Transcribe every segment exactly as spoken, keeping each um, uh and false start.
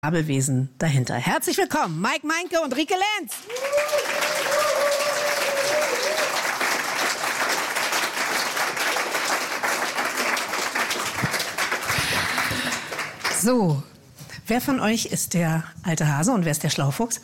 Fabelwesen dahinter. Herzlich willkommen, Mike Meinke und Rike Lenz. So, wer von euch ist der alte Hase und wer ist der Schlaufuchs?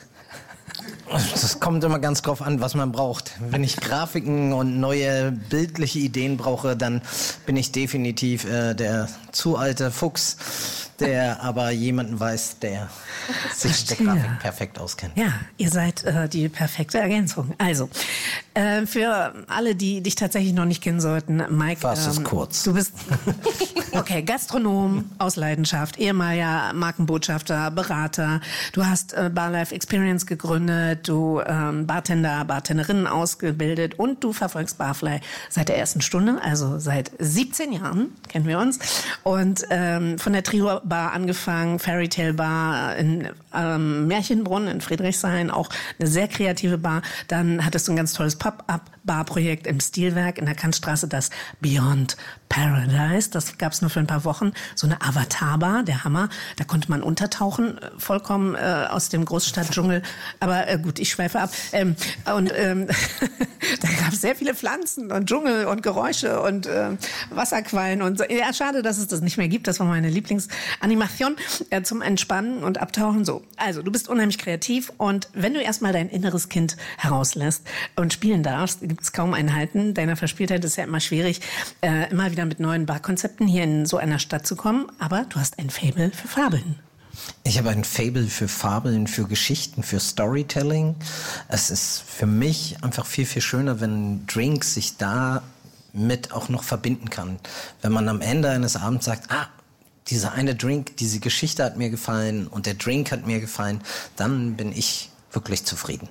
Das kommt immer ganz drauf an, was man braucht. Wenn ich Grafiken und neue bildliche Ideen brauche, dann bin ich definitiv äh, der zu alte Fuchs, der aber jemanden weiß, der sich mit der Grafik perfekt auskennt. Ja, ihr seid äh, die perfekte Ergänzung. Also, äh, für alle, die dich tatsächlich noch nicht kennen sollten, Mike. Fass es ähm, kurz. Du bist, okay, Gastronom aus Leidenschaft, ehemaliger Markenbotschafter, Berater. Du hast äh, Barlife Experience gegründet, du ähm, Bartender, Bartenderinnen ausgebildet und du verfolgst Barfly seit der ersten Stunde, also seit siebzehn Jahren, kennen wir uns. Und ähm, von der Trio Bar angefangen, Fairy Tale Bar in ähm, Märchenbrunn in Friedrichshain, auch eine sehr kreative Bar. Dann hattest du ein ganz tolles Pop-Up-Bar-Projekt im Stilwerk in der Kantstraße, das Beyond Paradise. Das gab es nur für ein paar Wochen. So eine Avatar-Bar, der Hammer. Da konnte man untertauchen, vollkommen äh, aus dem Großstadtdschungel. Aber äh, gut, ich schweife ab. Ähm, und ähm, da gab es sehr viele Pflanzen und Dschungel und Geräusche und äh, Wasserquallen und so. Ja, schade, dass es das nicht mehr gibt. Das war meine Lieblingsanimation äh, zum Entspannen und Abtauchen. So, also du bist unheimlich kreativ und wenn du erstmal dein inneres Kind herauslässt und spielen darfst, gibt es kaum ein Halten. Deiner Verspieltheit ist ja immer schwierig, äh, immer wieder mit neuen Barkonzepten hier in so einer Stadt zu kommen. Aber du hast ein Faible für Fabeln. Ich habe ein Faible für Fabeln, für Geschichten, für Storytelling. Es ist für mich einfach viel, viel schöner, wenn Drinks sich da mit auch noch verbinden kann. Wenn man am Ende eines Abends sagt, ah, dieser eine Drink, diese Geschichte hat mir gefallen und der Drink hat mir gefallen, dann bin ich wirklich zufrieden.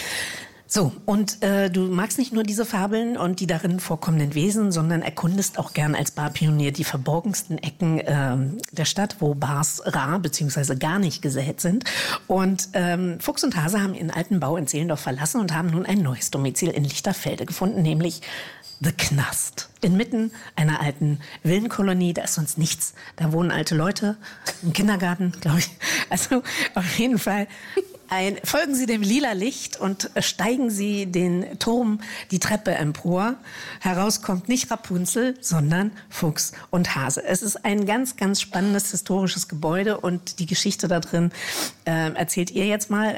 So, und äh, du magst nicht nur diese Fabeln und die darin vorkommenden Wesen, sondern erkundest auch gern als Barpionier die verborgensten Ecken äh, der Stadt, wo Bars rar bzw. gar nicht gesät sind. Und ähm, Fuchs und Hase haben ihren alten Bau in Zehlendorf verlassen und haben nun ein neues Domizil in Lichterfelde gefunden, nämlich The Knast. Inmitten einer alten Villenkolonie, da ist sonst nichts. Da wohnen alte Leute, im Kindergarten, glaube ich. Also auf jeden Fall ein, folgen Sie dem lila Licht und steigen Sie den Turm, die Treppe empor. Heraus kommt nicht Rapunzel, sondern Fuchs und Hase. Es ist ein ganz, ganz spannendes historisches Gebäude und die Geschichte da drin äh, erzählt ihr jetzt mal.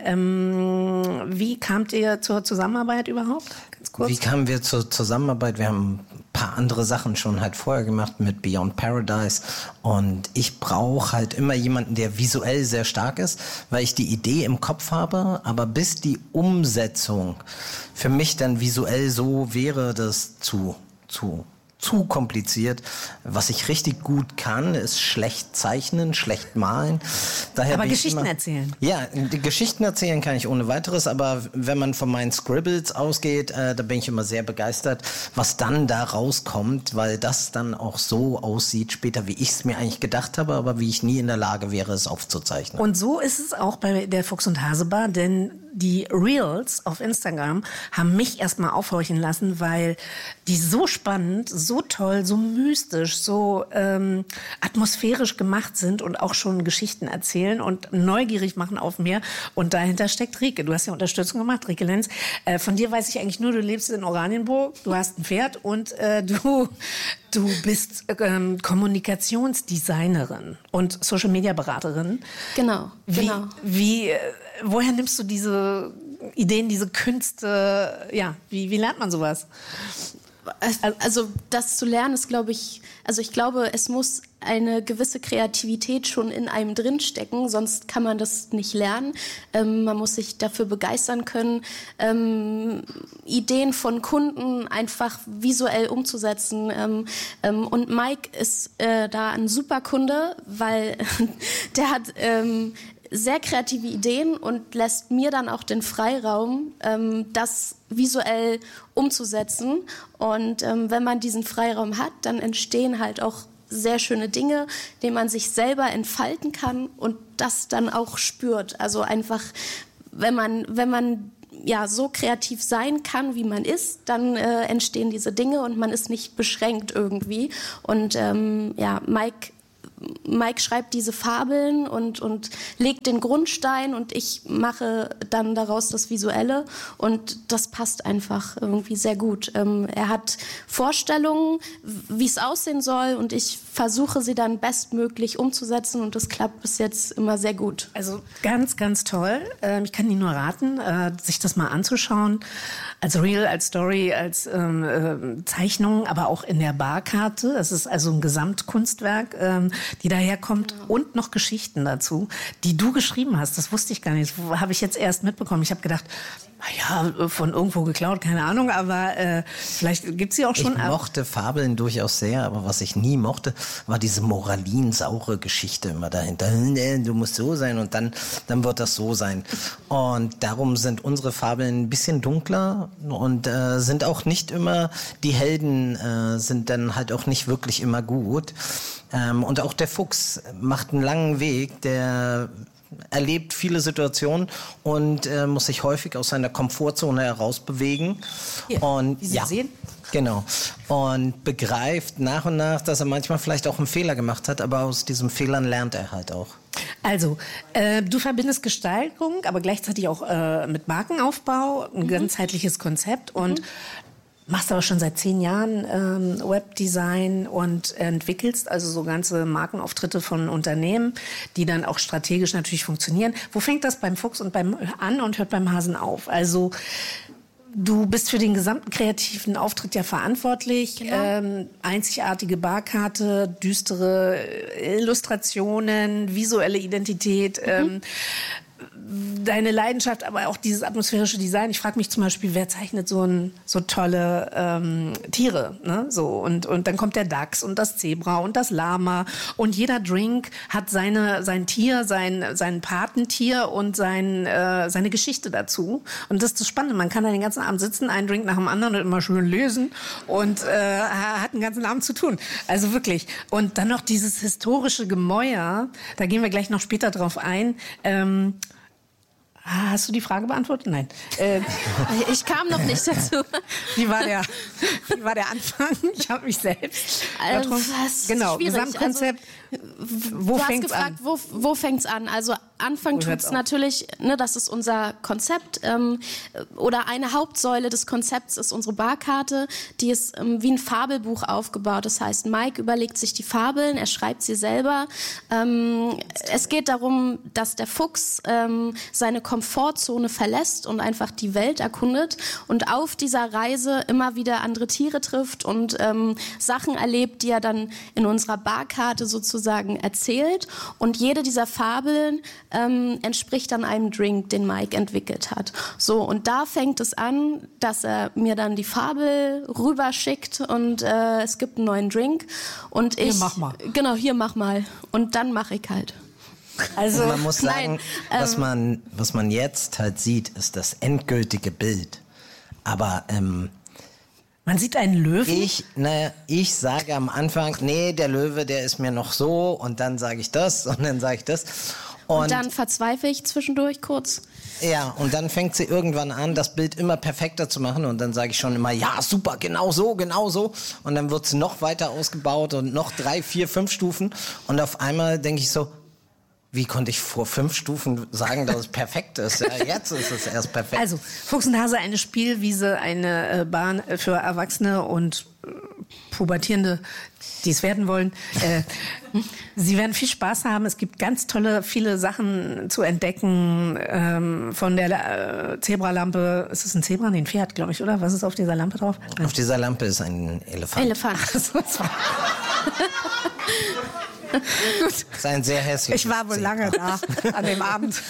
Ähm, wie kamt ihr zur Zusammenarbeit überhaupt? Ganz kurz. Wie kamen wir zur Zusammenarbeit? Wir haben ein paar andere Sachen schon halt vorher gemacht mit Beyond Paradise und ich brauche halt immer jemanden, der visuell sehr stark ist, weil ich die Idee im Kopf habe, aber bis die Umsetzung für mich dann visuell so wäre, das zu, zu, zu kompliziert. Was ich richtig gut kann, ist schlecht zeichnen, schlecht malen. Daher aber Geschichten immer, erzählen. Ja, die Geschichten erzählen kann ich ohne weiteres, aber wenn man von meinen Scribbles ausgeht, äh, da bin ich immer sehr begeistert, was dann da rauskommt, weil das dann auch so aussieht später, wie ich es mir eigentlich gedacht habe, aber wie ich nie in der Lage wäre, es aufzuzeichnen. Und so ist es auch bei der Fuchs und Hase Bar, denn die Reels auf Instagram haben mich erstmal aufhorchen lassen, weil die so spannend, so toll, so mystisch, so ähm, atmosphärisch gemacht sind und auch schon Geschichten erzählen und neugierig machen auf mehr. Und dahinter steckt Rike. Du hast ja Unterstützung gemacht, Rike Lenz. Äh, von dir weiß ich eigentlich nur, du lebst in Oranienburg, du hast ein Pferd und äh, du... Du bist ähm, Kommunikationsdesignerin und Social-Media-Beraterin. Genau, wie, genau. Wie, äh, woher nimmst du diese Ideen, diese Künste? Ja, wie, wie lernt man sowas? Also das zu lernen ist, glaube ich, also ich glaube, es muss eine gewisse Kreativität schon in einem drinstecken, sonst kann man das nicht lernen. Ähm, man muss sich dafür begeistern können, ähm, Ideen von Kunden einfach visuell umzusetzen. Ähm, ähm, und Mike ist äh, da ein super Kunde, weil der hat ähm, sehr kreative Ideen und lässt mir dann auch den Freiraum, ähm, das visuell umzusetzen. Und ähm, wenn man diesen Freiraum hat, dann entstehen halt auch sehr schöne Dinge, denen man sich selber entfalten kann und das dann auch spürt. Also einfach, wenn man, wenn man ja so kreativ sein kann, wie man ist, dann äh, entstehen diese Dinge und man ist nicht beschränkt irgendwie. Und ähm, ja, Mike Mike schreibt diese Fabeln und, und legt den Grundstein und ich mache dann daraus das Visuelle und das passt einfach irgendwie sehr gut. Ähm, er hat Vorstellungen, wie es aussehen soll und ich versuche sie dann bestmöglich umzusetzen und das klappt bis jetzt immer sehr gut. Also ganz, ganz toll. Ähm, ich kann Ihnen nur raten, äh, sich das mal anzuschauen. Als Reel, als Story, als ähm, äh, Zeichnung, aber auch in der Barkarte. Es ist also ein Gesamtkunstwerk, ähm, die daherkommt ja. Und noch Geschichten dazu, die du geschrieben hast. Das wusste ich gar nicht. Das habe ich jetzt erst mitbekommen. Ich habe gedacht, naja, von irgendwo geklaut, keine Ahnung, aber äh, vielleicht gibt's sie auch schon. Ich mochte Fabeln durchaus sehr, aber was ich nie mochte, war diese moralinsaure Geschichte immer dahinter. Du musst so sein und dann, dann wird das so sein. Und darum sind unsere Fabeln ein bisschen dunkler und äh, sind auch nicht immer, die Helden äh, sind dann halt auch nicht wirklich immer gut. Ähm, und auch der Fuchs macht einen langen Weg, der erlebt viele Situationen und äh, muss sich häufig aus seiner Komfortzone herausbewegen. Hier, und wie Sie ja, sehen. Genau. Und begreift nach und nach, dass er manchmal vielleicht auch einen Fehler gemacht hat, aber aus diesen Fehlern lernt er halt auch. Also, äh, du verbindest Gestaltung, aber gleichzeitig auch äh, mit Markenaufbau, ein mhm. ganzheitliches Konzept und mhm. machst aber schon seit zehn Jahren ähm, Webdesign und entwickelst also so ganze Markenauftritte von Unternehmen, die dann auch strategisch natürlich funktionieren. Wo fängt das beim Fuchs und beim an und hört beim Hasen auf? Also du bist für den gesamten kreativen Auftritt ja verantwortlich. Genau. Ähm, einzigartige Barkarte, düstere Illustrationen, visuelle Identität. Mhm. Ähm, deine Leidenschaft, aber auch dieses atmosphärische Design. Ich frage mich zum Beispiel, wer zeichnet so, ein, so tolle ähm, Tiere? Ne? So, und, und dann kommt der Dachs und das Zebra und das Lama. Und jeder Drink hat seine, sein Tier, sein, sein Patentier und sein, äh, seine Geschichte dazu. Und das ist das Spannende. Man kann da den ganzen Abend sitzen, einen Drink nach dem anderen und immer schön lesen und äh, hat den ganzen Abend zu tun. Also wirklich. Und dann noch dieses historische Gemäuer, da gehen wir gleich noch später drauf ein. Ähm, Hast du die Frage beantwortet? Nein. Äh, ich kam noch nicht dazu. Wie war der, wie war der Anfang? Ich habe mich selbst. Also, das genau, Gesamtkonzept. Also, wo du fängt's hast gefragt, an? Wo, wo fängt's an? Also Anfang tut's natürlich, ne, das ist unser Konzept ähm, oder eine Hauptsäule des Konzepts ist unsere Barkarte. Die ist ähm, wie ein Fabelbuch aufgebaut. Das heißt, Mike überlegt sich die Fabeln, er schreibt sie selber. Ähm, es geht darum, dass der Fuchs ähm, seine Komfortzone verlässt und einfach die Welt erkundet und auf dieser Reise immer wieder andere Tiere trifft und ähm, Sachen erlebt, die er dann in unserer Barkarte sozusagen erzählt. Und jede dieser Fabeln ähm, entspricht dann einem Drink, den Mike entwickelt hat. So, und da fängt es an, dass er mir dann die Fabel rüberschickt und äh, es gibt einen neuen Drink. Und ich, hier, mach mal. Genau, hier, mach mal. Und dann mache ich halt. Also man muss sagen, nein, was ähm, man was man jetzt halt sieht, ist das endgültige Bild. Aber ähm, man sieht einen Löwen. Ich, ne, ich sage am Anfang, nee, der Löwe, der ist mir noch so, und dann sage ich das und dann sage ich das. Und, und dann verzweifle ich zwischendurch kurz. Ja, und dann fängt sie irgendwann an, das Bild immer perfekter zu machen und dann sage ich schon immer, ja, super, genau so, genau so. Und dann wird sie noch weiter ausgebaut und noch drei, vier, fünf Stufen und auf einmal denke ich so, wie konnte ich vor fünf Stufen sagen, dass es perfekt ist? Ja, jetzt ist es erst perfekt. Also, Fuchs und Hase, eine Spielwiese, eine Bahn für Erwachsene und Pubertierende, die es werden wollen. Äh, Sie werden viel Spaß haben. Es gibt ganz tolle, viele Sachen zu entdecken. Ähm, von der äh, Zebralampe. Ist es ein Zebra? Nee, ein Pferd, glaube ich, oder? Was ist auf dieser Lampe drauf? Auf dieser Lampe ist ein Elefant. Elefant. Ach, so, das war Gut. Das ist ein sehr hässliches Ich war wohl lange da an dem Abend.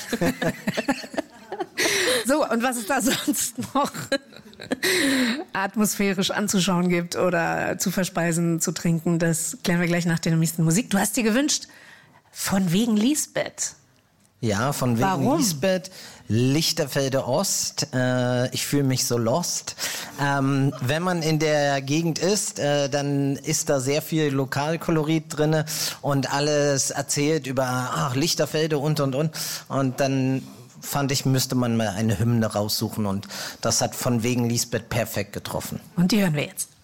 So, und was es da sonst noch atmosphärisch anzuschauen gibt oder zu verspeisen, zu trinken, das klären wir gleich nach der nächsten Musik. Du hast dir gewünscht, von wegen Lisbeth. Ja, von wegen Warum? Lisbeth, Lichterfelde Ost. Äh, ich fühle mich so lost. Ähm, wenn man in der Gegend ist, äh, dann ist da sehr viel Lokalkolorit drinne und alles erzählt über ach, Lichterfelde und und und. Und dann fand ich, müsste man mal eine Hymne raussuchen und das hat von wegen Lisbeth perfekt getroffen. Und die hören wir jetzt.